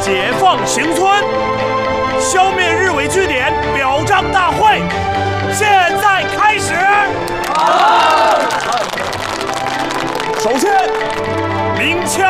解放行村，消灭日伪据点表彰大会。